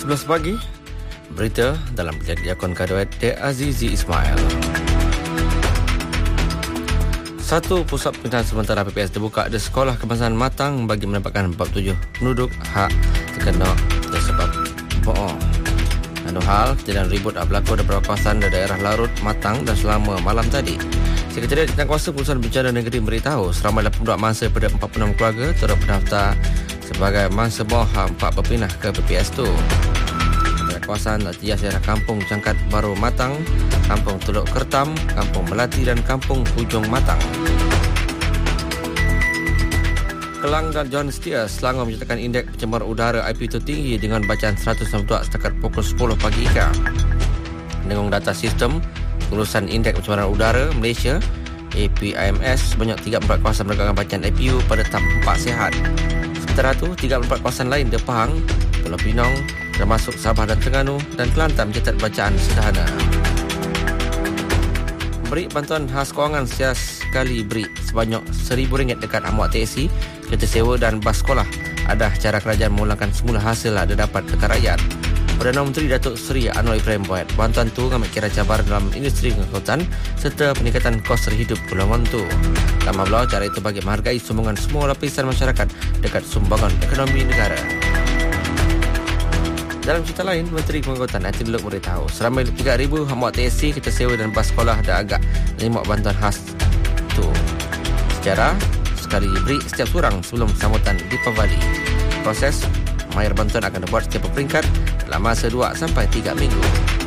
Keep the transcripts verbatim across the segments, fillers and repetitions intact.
sebelas pagi, berita dalam penjagaan kaduet Dek Azizi Ismail. Satu pusat pendidikan sementara P P S dibuka di Sekolah Kebangsaan Matang bagi mendapatkan empat puluh tujuh penduduk hak terkena disebab bohong. Anu hal, kejadian ribut berlaku di beberapa kawasan di daerah Larut, Matang dan selama malam tadi. Sekretariat Jangkauan Pusat Bencana Negeri beritahu seramai lapan puluh dua mangsa pada empat puluh enam keluarga turut berdaftar sebagai mangsa bohong empat berpindah ke P P S itu. Kawasan Tias daerah Kampung Cangkat Baru Matang, Kampung Teluk Kertam, Kampung Melati dan Kampung Hujung Matang. Kelang dan John Steers Selangor mencatatkan indeks pencemaran udara I P tertinggi dengan bacaan seratus enam puluh dua setakat pukul sepuluh pagi ika. Dengan data sistem pengurusan indeks pencemaran udara Malaysia A P I M S, sebanyak tiga puluh empat kawasan menegakkan bacaan I P U pada tahap empat sihat. Sementara itu, tiga puluh empat kawasan lain di Pahang, Pulau Pinang, termasuk Sabah dan Terengganu dan Kelantan mencatat bacaan sederhana. Beri bantuan khas kewangan setiap kali beri sebanyak seribu ringgit dekat amuak teksi, kereta sewa dan bas sekolah. Ada cara kerajaan mengulangkan semula hasil ada dapat dekat rakyat. Perdana Menteri Datuk Seri Anwar Ibrahim buat bantuan tu mengambil kira cabaran dalam industri pengangkutan serta peningkatan kos terhidup golongan tu. Tambah belau cara itu bagi menghargai sumbangan semua lapisan masyarakat dekat sumbangan ekonomi negara. Dalam cerita lain, Menteri Pengangkutan Nanti Delok beritahu seramai tiga ribu hamuak teksi, kereta sewa dan bas sekolah dah agak menerima bantuan khas itu. Secara sekali beri setiap surang sebelum sambutan Deepavali. Proses mayar bantuan akan dibuat setiap peringkat dalam masa dua sampai tiga minggu.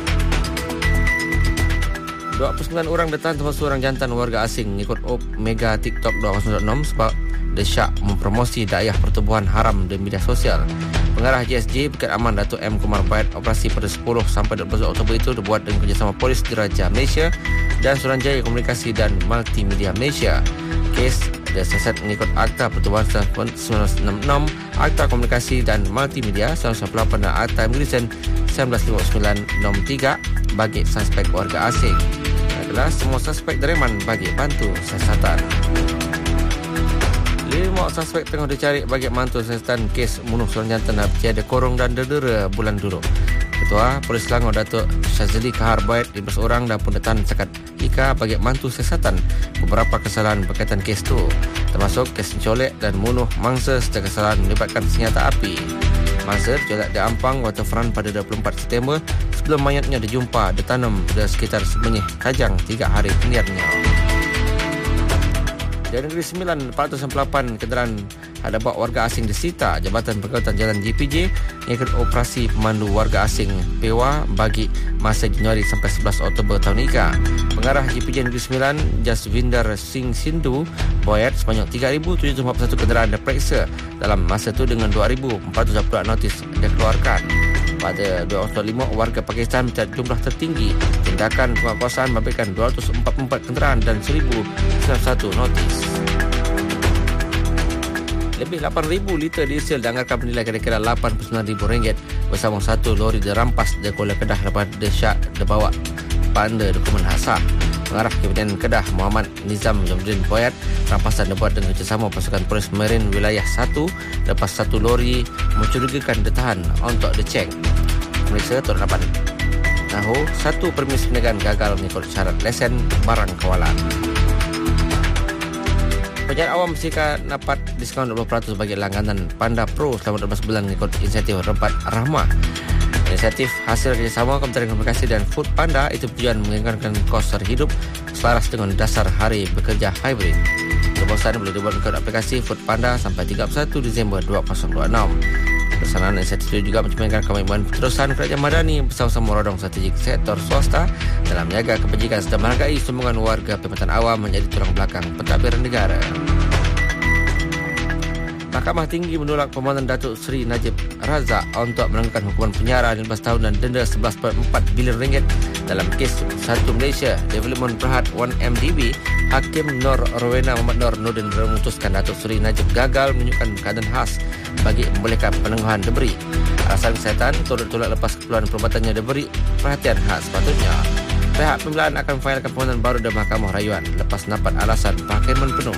dua puluh sembilan orang ditahan termasuk seorang jantan warga asing mengikut op Mega TikTok dua ribu enam sebab desyak mempromosi dayah pertubuhan haram di media sosial. Pengarah J S J Bukit Aman Datuk M. Kumar Baid, operasi pada sepuluh sampai dua belas Oktober itu dibuat dengan kerjasama Polis Diraja Malaysia dan Suruhanjaya Komunikasi dan Multimedia Malaysia. Kes disiasat mengikut Akta Pertubuhan seribu sembilan ratus enam puluh enam, Akta Komunikasi dan Multimedia seribu sembilan ratus sembilan puluh lapan dan Akta Immigration seribu sembilan ratus lima puluh sembilan nombor tiga bagi suspek warga asing. Adalah semua suspek dereman bagi bantu siasatan. Lima suspek tengah dicari bagi mantu siasatan kes bunuh seorang jantan tiada korong dan dera bulan dulu. Ketua Polis Selangor Datuk Syazili Kahar Baid lima belas orang dan pun ditahan sekat Ika bagi mantu siasatan beberapa kesalahan berkaitan kes itu, termasuk kes mencolek dan bunuh mangsa serta kesalahan melibatkan senjata api. Mangsa dicolek di Ampang Waterfront pada dua puluh empat September sebelum mayatnya dijumpa ditanam di sekitar Semenyih Kajang tiga hari kemudiannya. Di Negeri Sembilan, empat ratus lapan kenderaan hadapan warga asing disita. Jabatan Perkhidmatan Jalan J P J mengikut operasi pemandu warga asing P E W A bagi masa Januari sampai sebelas Oktober tahun ini. Pengarah J P J Negeri Sembilan, Jasvinder Singh Sindhu, Boyat sebanyak tiga ribu tujuh ratus empat puluh satu kenderaan diperiksa dalam masa itu dengan dua ribu empat ratus dua puluh notis dikeluarkan. Pada dua ribu lima, warga Pakistan mencatat jumlah tertinggi tindakan penguasaan memberikan dua ratus empat puluh empat kenderaan dan seribu sembilan puluh satu notis. Lebih lapan ribu liter diesel dianggarkan bernilai kira-kira lapan puluh sembilan ribu ringgit bersama satu lori dirampas di Kuala Kedah lepas desyak dibawa panda dokumen hasah. Pengarah Kabinet Kedah Muhammad Nizam Jamudin Boyat, rampasan dibuat dengan kerjasama pasukan polis Marine Wilayah satu lepas satu lori mencurigakan ditahan untuk dicek. Pemeriksa turut dapat tahu satu permis perniagaan gagal mengikut syarat lesen barang kawalan. Penjahat awam Sika dapat diskaun dua puluh peratus bagi langganan Panda Pro selama dua belas bulan mengikut insentif Rempat Rahmah. Inisiatif hasil kerjasama Kementerian Komunikasi dan Food Panda itu tujuan mengurangkan kos terhidup selaras dengan dasar hari bekerja hybrid. Tebusan boleh dibuat mengikut aplikasi Food Panda sampai tiga puluh satu Disember dua ribu dua puluh enam. Pelaksanaan inisiatif itu juga mencerminkan komitmen penerusan kerajaan Madani bersama-sama merodong strategik sektor swasta dalam menjaga kebajikan serta menghargai sumbangan warga perkhidmatan awam menjadi tulang belakang pentadbiran negara. Mahkamah Tinggi menolak permohonan Datuk Seri Najib Razak untuk menangguhkan hukuman penjara lima belas tahun dan denda sebelas perpuluhan empat bilion ringgit dalam kes Satu Malaysia Development Berhad satu M D B. Hakim Nur Rowena Muhammad Nur Nordin memutuskan Datuk Seri Najib gagal menunjukkan keadaan khas bagi membolehkan penangguhan diberi. Alasan kesihatan turut tolak lepas keperluan perubatannya diberi perhatian khas sepatutnya. Pihak pembelaan akan failkan permohonan baru di Mahkamah Rayuan lepas dapat alasan penghakiman penuh.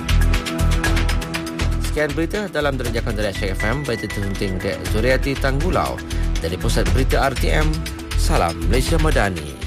Sekian berita dalam Dirajakan dari Syekh F M. Berita terhunting Dek Zuriati Tanggulau. Dari Pusat Berita R T M, salam Malaysia Madani.